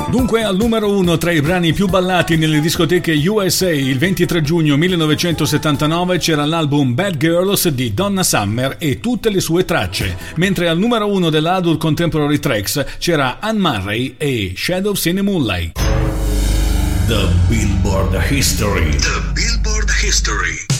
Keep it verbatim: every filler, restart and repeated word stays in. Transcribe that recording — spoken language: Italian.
Dunque al numero uno tra i brani più ballati nelle discoteche U S A il ventitré giugno millenovecentosettantanove c'era l'album Bad Girls di Donna Summer e tutte le sue tracce, mentre al numero uno dell'Adult Contemporary Tracks c'era Anne Murray e Shadows in the Moonlight. The Billboard History. The Billboard History.